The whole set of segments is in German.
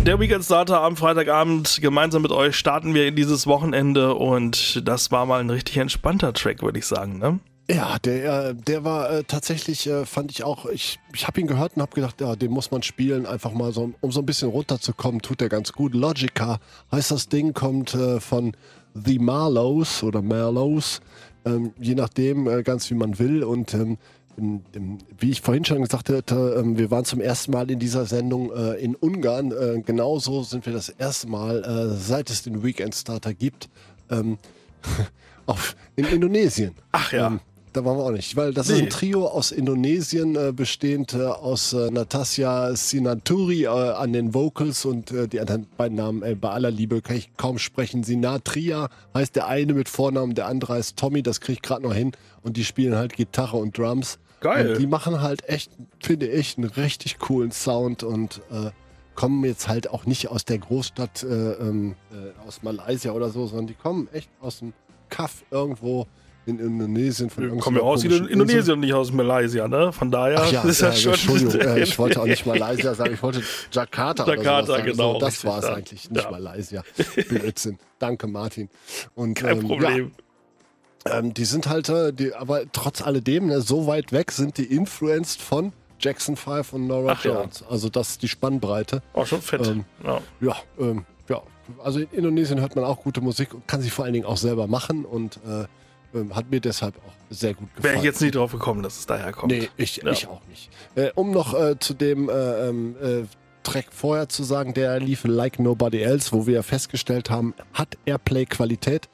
Der Weekend Starter am Freitagabend. Gemeinsam mit euch starten wir in dieses Wochenende und das war mal ein richtig entspannter Track, würde ich sagen, ne? Ja, der war tatsächlich, fand ich auch, ich habe ihn gehört und habe gedacht, ja, den muss man spielen, einfach mal so, um so ein bisschen runterzukommen, tut der ganz gut. Logica heißt das Ding, kommt von The Marlows oder Marlows, je nachdem, ganz wie man will und wie ich vorhin schon gesagt hatte, wir waren zum ersten Mal in dieser Sendung in Ungarn. Genauso sind wir das erste Mal, seit es den Weekend Starter gibt, in Indonesien. Ach ja. Da waren wir auch nicht, weil das ist ein Trio aus Indonesien, bestehend aus Natasja Sinaturi an den Vocals und die anderen beiden Namen, bei aller Liebe kann ich kaum sprechen. Sinatria heißt der eine mit Vornamen, der andere heißt Tommy, das kriege ich gerade noch hin und die spielen halt Gitarre und Drums. Geil. Und die machen halt echt, finde ich, einen richtig coolen Sound und kommen jetzt halt auch nicht aus der Großstadt aus Malaysia oder so, sondern die kommen echt aus dem Kaff irgendwo in Indonesien. Kommen ja aus Indonesien und nicht aus Malaysia, ne? Von daher Ach ja, ist das schon... Entschuldigung, ich wollte auch nicht Malaysia sagen, ich wollte Jakarta oder sowas sagen. Genau. So, das war es eigentlich, nicht Malaysia. Blödsinn. Danke, Martin. Und, kein Problem. Ja, die sind halt, aber trotz alledem, ne, so weit weg sind die influenced von Jackson 5 und Nora Jones. Ja. Also das ist die Spannbreite. Auch schon fett. Ja, also in Indonesien hört man auch gute Musik und kann sie vor allen Dingen auch selber machen und hat mir deshalb auch sehr gut gefallen. Wäre ich jetzt nicht drauf gekommen, dass es daher kommt. Nee, ich auch nicht. Um noch zu dem Track vorher zu sagen, der lief Like Nobody Else, wo wir festgestellt haben, hat Airplay-Qualität.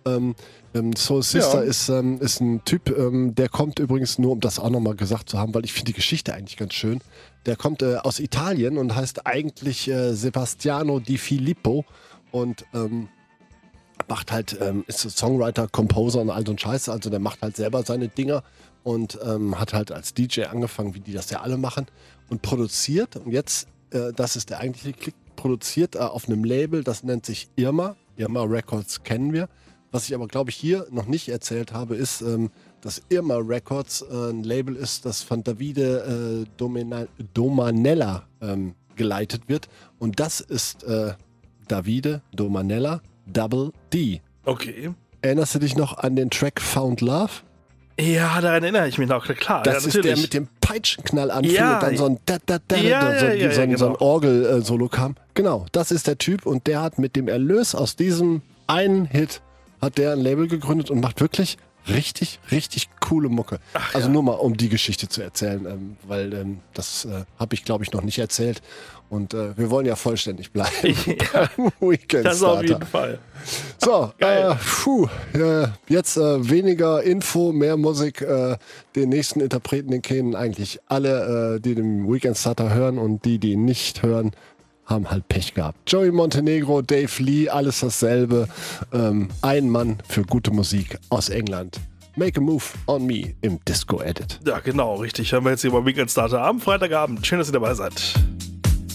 Soul Sister ist ein Typ, der kommt übrigens, nur um das auch nochmal gesagt zu haben, weil ich finde die Geschichte eigentlich ganz schön. Der kommt aus Italien und heißt eigentlich Sebastiano Di Filippo und macht halt, ist Songwriter, Composer und all so ein Scheiß, also der macht halt selber seine Dinger und hat halt als DJ angefangen, wie die das ja alle machen und produziert und jetzt, das ist der eigentliche Klick, produziert auf einem Label, das nennt sich Irma Records kennen wir. Was ich aber, glaube ich, hier noch nicht erzählt habe, ist, dass Irma Records ein Label ist, das von Davide Domanella geleitet wird. Und das ist Davide Domanella Double D. Okay. Erinnerst du dich noch an den Track Found Love? Ja, daran erinnere ich mich noch, klar. Das ist der mit dem Peitschenknall anfing und dann so ein so ein Orgel-Solo kam. Genau, das ist der Typ und der hat mit dem Erlös aus diesem einen Hit hat der ein Label gegründet und macht wirklich richtig, richtig coole Mucke. Ach, also nur mal, um die Geschichte zu erzählen, weil das habe ich, glaube ich, noch nicht erzählt. Und wir wollen ja vollständig bleiben. Weekend das Starter. Auf jeden Fall. So, jetzt weniger Info, mehr Musik. Den nächsten Interpreten, den kennen eigentlich alle, die den Weekend Starter hören und die ihn nicht hören, haben halt Pech gehabt. Joey Montenegro, Dave Lee, alles dasselbe. Ein Mann für gute Musik aus England. Make a Move on Me im Disco-Edit. Ja, genau, richtig. Hören wir jetzt hier beim Weekend Starter am Freitagabend. Schön, dass ihr dabei seid.